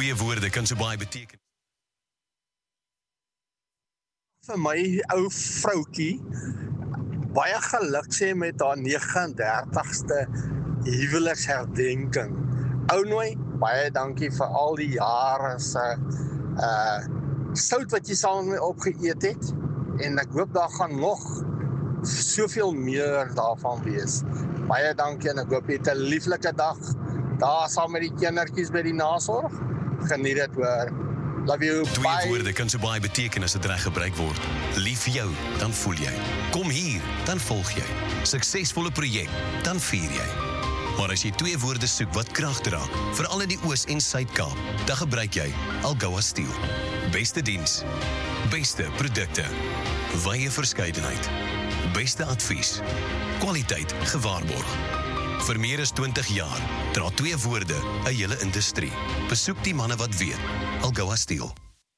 Twee woorde kan so baie beteken. Vir my ou vroutjie baie geluk sê met haar 39ste huweliksherdenking. Ounooi, baie dankie vir al die jare se sout wat jy saam met my opgeëet het en ek hoop daar gaan nog soveel meer daarvan wees. Baie dankie en ek hoop jy het 'n lieflike dag daar saam met die kindertjies by die nasorg. Geniet dit hoor. Love you, Twee bye. woorde kan so baie beteken as dit reg gebruik word. Lief vir jou, dan voel jy. Kom hier, dan volg jy. Suksesvolle projek, dan vier jy. Maar as jy twee woorde soek wat krag dra, veral in die Oos- en Suid-Kaap, dan gebruik jy Algoa Steel. Beste diens, beste produkte, wye verskeidenheid, beste advies, kwaliteit gewaarborg. Vir meer as 20 jaar dra twee woorde 'n hele industrie. Besoek die manne wat weet. Algoa Steel.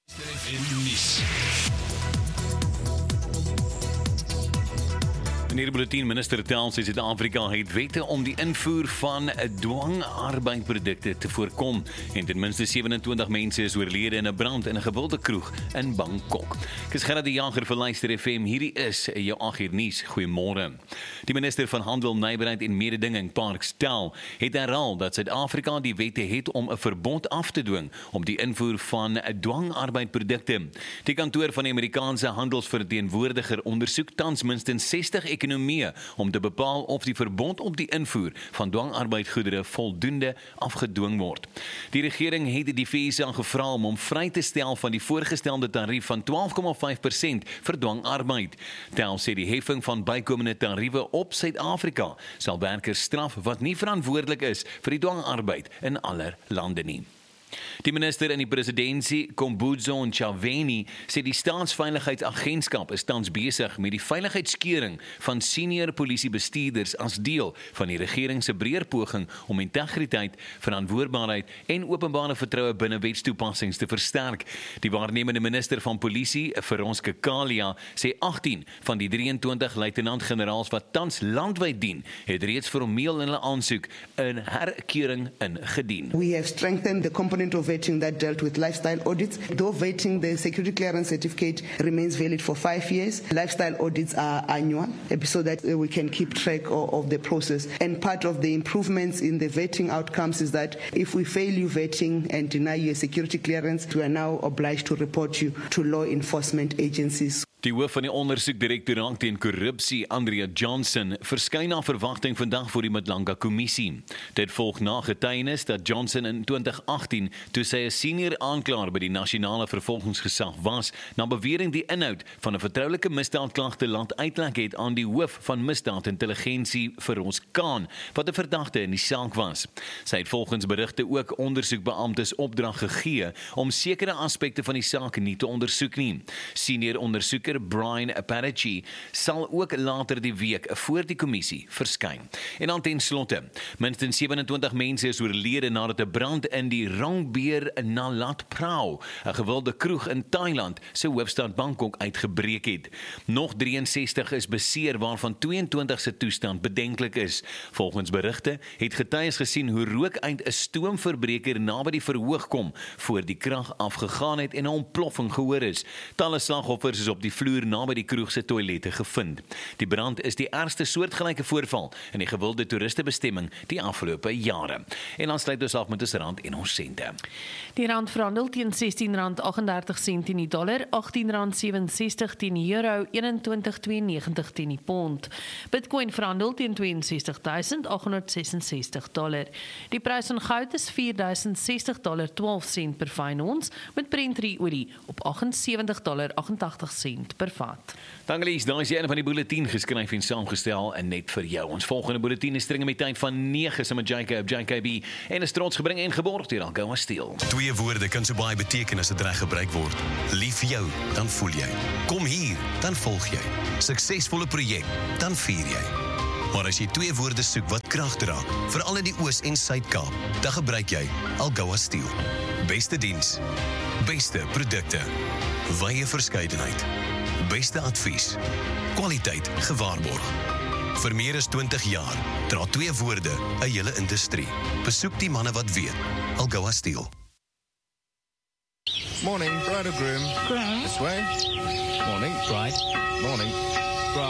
In hierdie bulletin, minister tel sê Suid-Afrika het wette om die invoer van dwangarbeidprodukte te voorkom en ten minste 27 mense is oorlede in 'n brand in 'n gewilde kroeg in Bangkok. Ek is Gerard die Jager vir Luister FM. Hierdie is jou 8 uur nuus. Goeiemôre. Die minister van Handel, Nywerheid en Mededinging, Parks Tel, het herhaal dat Suid-Afrika die wette het om 'n verbod af te dwing om die invoer van dwangarbeidprodukte. Die kantoor van die Amerikaanse handelsverteenwoordiger ondersoek tans minstens 60 ekonomieë om te bepaal of die verbod op die invoer van dwangarbeidgoedere voldoende afgedwing word. Die regering het die VSA gevra om hom vry te stel van die voorgestelde tarief van 12,5% vir dwangarbeid. Tel sê die heffing van bykomende tariewe op Suid-Afrika sal werkers straf wat nie verantwoordelik is vir die dwangarbeid in aller lande nie. Die minister in die presidentskap, Kombuzo Ntshavheni, sê die staatsveiligheidsagentskap is tans besig met die veiligheidskeuring van senior polisiebestuurders as deel van die regering se breër poging om integriteit, verantwoordbaarheid en openbare vertroue binne wetstoepassings te versterk. Die waarnemende minister van polisie, Veronska Kalia, sê 18 van die 23 luitenant-generaals wat tans landwyd dien, het reeds formeel in hulle aansoek 'n herkeuring ingedien. We have strengthened the component of vetting that dealt with lifestyle audits. Though vetting, the security clearance certificate remains valid for 5 years. Lifestyle audits are annual, so that we can keep track of the process. And part of the improvements in the vetting outcomes is that if we fail you vetting and deny you a security clearance, we are now obliged to report you to law enforcement agencies. Die hoof van die ondersoekdirektoraat teen korrupsie, Andrea Johnson, verskyn na verwagting vandag voor die Madlanga kommissie. Dit volg na getuienis dat Johnson in 2018, toe sy 'n senior aanklaer by die nasionale vervolgingsgesag was, na bewering die inhoud van 'n vertroulike misdaadklagte laat uitlek het aan die hoof van misdaadintelligensie, Feroz Khan, wat 'n verdagte in die saak was. Sy het volgens berigte ook ondersoekbeamptes opdrag gegee om sekere aspekte van die saak nie te ondersoek nie. Senior ondersoeker Brian Aparici sal ook later die week voor die kommissie verskyn. En dan ten slotte, minstens 27 mense is oorlede nadat 'n brand in die Rangbeer Nalat Prau, 'n gewilde kroeg in Thailand, se hoofstad Bangkok uitgebreek het. Nog 63 is beseer, waarvan 22 se toestand bedenklik is. Volgens berigte het getuies gesien hoe rook uit 'n stoomverbreker naby die verhoog kom voor die krag afgegaan het en 'n ontploffing gehoor is. Talle slagoffers is op die vloer naby die kroeg se toilette gevind. Die brand is die ergste soortgelyke voorval in die gewilde toeristebestemming die afgelope jare. En dan sluit ons af met ons rand en ons sente. Die rand verhandel teen R16.38 teen die dollar, R18.67 teen die euro, 21.92 teen die pond. Bitcoin verhandel teen $62.866. Die prys van goud is $4.060.12 per fyn ons, met Brent olie op $78.88 per vat. Dankie, daar is een van die bulletin geskryf en saamgestel en net vir jou. Ons volgende bulletin is stringe met tyd van 9 saam met JKB en is trots gebring en geborg deur Algoa Steel. Twee woorde kan so baie beteken as dit reg gebruik word. Lief vir jou, dan voel jy. Kom hier, dan volg jy. Suksesvolle projek, dan vier jy. Maar as jy twee woorde soek wat krag dra, veral in die Oos- en Suid-Kaap, dan gebruik jy Algoa Steel. Beste diens, beste produkte, wye verskeidenheid, beste advies, kwaliteit gewaarborg. Vir meer as 20 jaar dra twee woorde 'n hele industrie. Besoek die manne wat weet. Algoa Steel. Morning, bride or groom. Groom. This way. Morning. Bride. Morning.